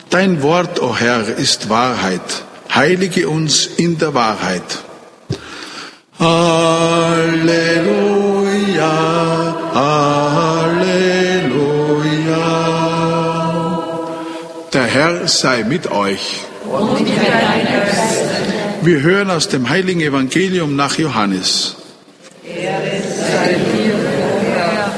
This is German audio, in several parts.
Dein Wort, o Herr, ist Wahrheit. Heilige uns in der Wahrheit. Halleluja, Halleluja. Der Herr sei mit euch. Und mit deinem Geist. Wir hören aus dem heiligen Evangelium nach Johannes. Ehre sei dir, o Herr.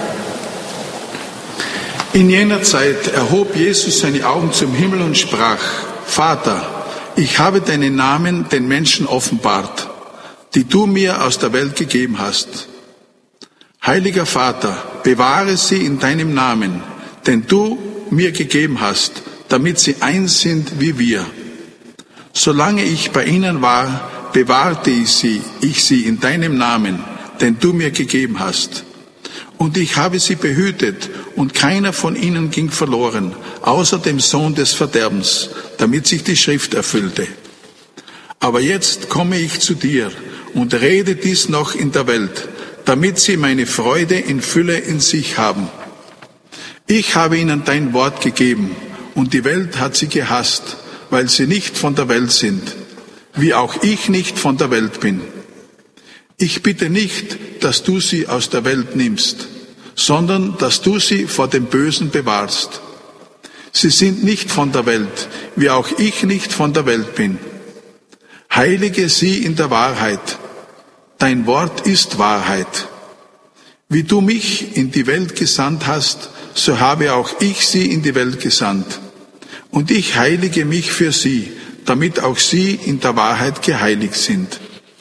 In jener Zeit erhob Jesus seine Augen zum Himmel und sprach: Vater, ich habe deinen Namen den Menschen offenbart, die du mir aus der Welt gegeben hast. Heiliger Vater, bewahre sie in deinem Namen, den du mir gegeben hast, damit sie eins sind wie wir. Solange ich bei ihnen war, bewahrte ich sie in deinem Namen, den du mir gegeben hast. Und ich habe sie behütet, und keiner von ihnen ging verloren, außer dem Sohn des Verderbens, damit sich die Schrift erfüllte. Aber jetzt komme ich zu dir und rede dies noch in der Welt, damit sie meine Freude in Fülle in sich haben. Ich habe ihnen dein Wort gegeben, und die Welt hat sie gehasst, weil sie nicht von der Welt sind, wie auch ich nicht von der Welt bin. Ich bitte nicht, dass du sie aus der Welt nimmst, sondern dass du sie vor dem Bösen bewahrst. Sie sind nicht von der Welt, wie auch ich nicht von der Welt bin. Heilige sie in der Wahrheit. Dein Wort ist Wahrheit. Wie du mich in die Welt gesandt hast, so habe auch ich sie in die Welt gesandt. Und ich heilige mich für sie, damit auch sie in der Wahrheit geheiligt sind.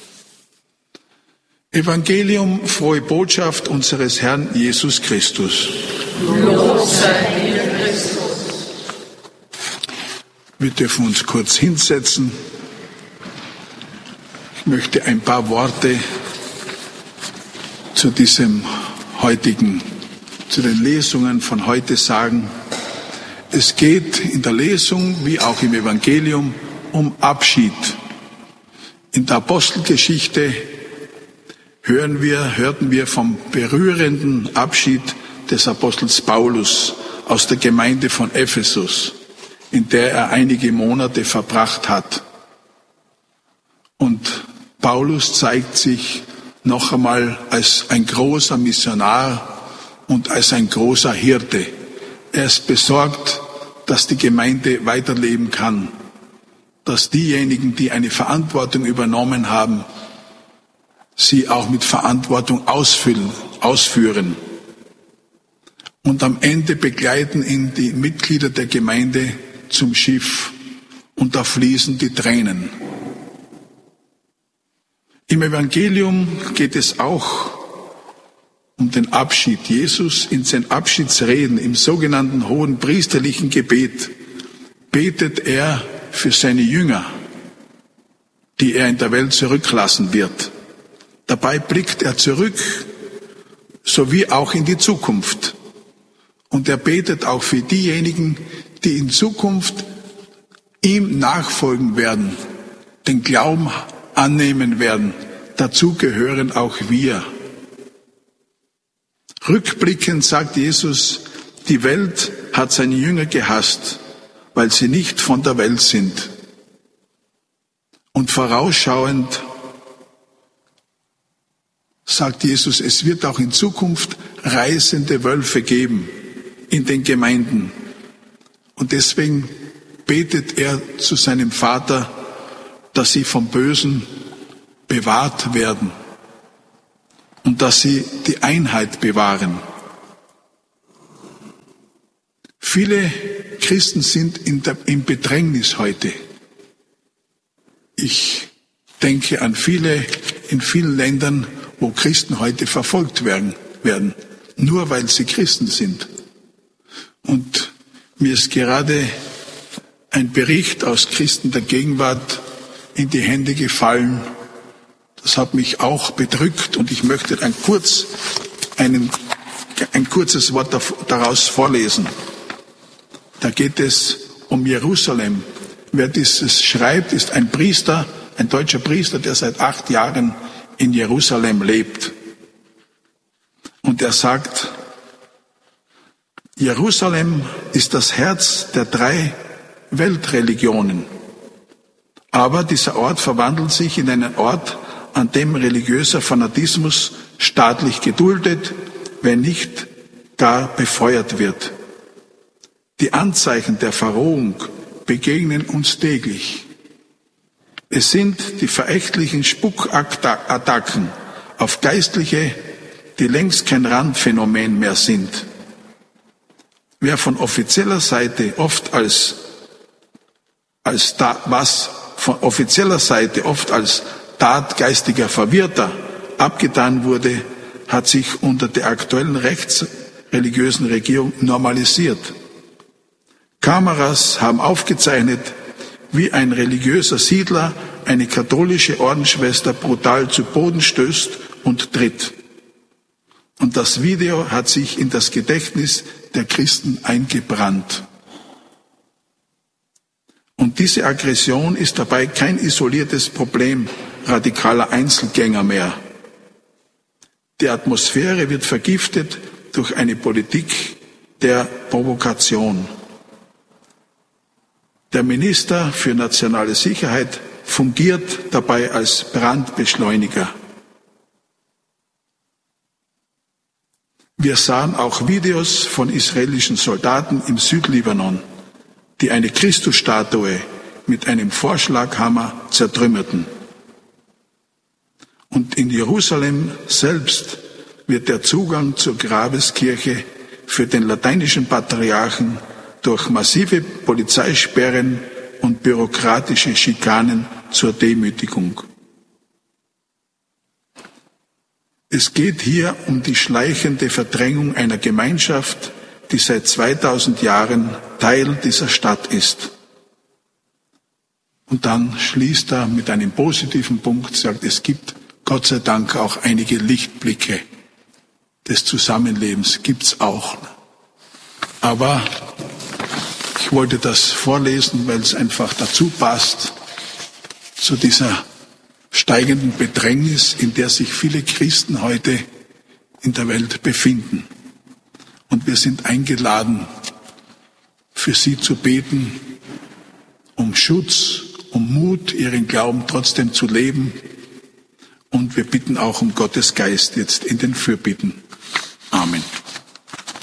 Evangelium, frohe Botschaft unseres Herrn Jesus Christus. Lob sei dir, Christus. Wir dürfen uns kurz hinsetzen. Ich möchte ein paar Worte zu den Lesungen von heute sagen. Es geht in der Lesung wie auch im Evangelium um Abschied. In der Apostelgeschichte hörten wir vom berührenden Abschied des Apostels Paulus aus der Gemeinde von Ephesus, in der er einige Monate verbracht hat. Und Paulus zeigt sich noch einmal als ein großer Missionar und als ein großer Hirte. Er ist besorgt, dass die Gemeinde weiterleben kann, dass diejenigen, die eine Verantwortung übernommen haben, sie auch mit Verantwortung ausführen. Und am Ende begleiten ihn die Mitglieder der Gemeinde zum Schiff und da fließen die Tränen. Im Evangelium geht es auch um den Abschied. Jesus in seinen Abschiedsreden im sogenannten hohen priesterlichen Gebet betet er für seine Jünger, die er in der Welt zurücklassen wird. Dabei blickt er zurück, sowie auch in die Zukunft. Und er betet auch für diejenigen, die in Zukunft ihm nachfolgen werden, den Glauben annehmen werden. Dazu gehören auch wir. Rückblickend sagt Jesus, die Welt hat seine Jünger gehasst, weil sie nicht von der Welt sind. Und vorausschauend sagt Jesus, es wird auch in Zukunft reißende Wölfe geben in den Gemeinden. Und deswegen betet er zu seinem Vater, dass sie vom Bösen bewahrt werden und dass sie die Einheit bewahren. Viele Christen sind im Bedrängnis heute. Ich denke an in vielen Ländern, wo Christen heute verfolgt werden, nur weil sie Christen sind. Und mir ist gerade ein Bericht aus Christen der Gegenwart in die Hände gefallen. Das hat mich auch bedrückt und ich möchte ein kurzes Wort daraus vorlesen. Da geht es um Jerusalem. Wer dieses schreibt, ist ein Priester, ein deutscher Priester, der seit 8 Jahren in Jerusalem lebt. Und er sagt, Jerusalem ist das Herz der 3 Weltreligionen. Aber dieser Ort verwandelt sich in einen Ort, an dem religiöser Fanatismus staatlich geduldet, wenn nicht gar befeuert wird. Die Anzeichen der Verrohung begegnen uns täglich. Es sind die verächtlichen Spukattacken auf Geistliche, die längst kein Randphänomen mehr sind. Wer von offizieller Seite oft als Tat geistiger Verwirrter abgetan wurde, hat sich unter der aktuellen rechtsreligiösen Regierung normalisiert. Kameras haben aufgezeichnet, wie ein religiöser Siedler eine katholische Ordensschwester brutal zu Boden stößt und tritt. Und das Video hat sich in das Gedächtnis der Christen eingebrannt. Und diese Aggression ist dabei kein isoliertes Problem radikaler Einzelgänger mehr. Die Atmosphäre wird vergiftet durch eine Politik der Provokation. Der Minister für nationale Sicherheit fungiert dabei als Brandbeschleuniger. Wir sahen auch Videos von israelischen Soldaten im Südlibanon, die eine Christusstatue mit einem Vorschlaghammer zertrümmerten. Und in Jerusalem selbst wird der Zugang zur Grabeskirche für den lateinischen Patriarchen durch massive Polizeisperren und bürokratische Schikanen zur Demütigung. Es geht hier um die schleichende Verdrängung einer Gemeinschaft, die seit 2000 Jahren Teil dieser Stadt ist. Und dann schließt er mit einem positiven Punkt, sagt, es gibt Gott sei Dank auch einige Lichtblicke des Zusammenlebens, gibt's auch. Aber ich wollte das vorlesen, weil es einfach dazu passt, zu dieser steigenden Bedrängnis, in der sich viele Christen heute in der Welt befinden. Und wir sind eingeladen, für sie zu beten, um Schutz, um Mut, ihren Glauben trotzdem zu leben. Und wir bitten auch um Gottes Geist jetzt in den Fürbitten. Amen.